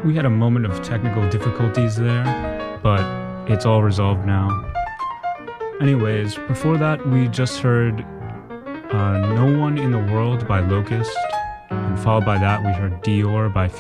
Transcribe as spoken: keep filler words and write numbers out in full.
We had a moment of technical difficulties there, but it's all resolved now. Anyways, before that, we just heard uh, No One in the World by Locust, and followed by that, we heard Dior by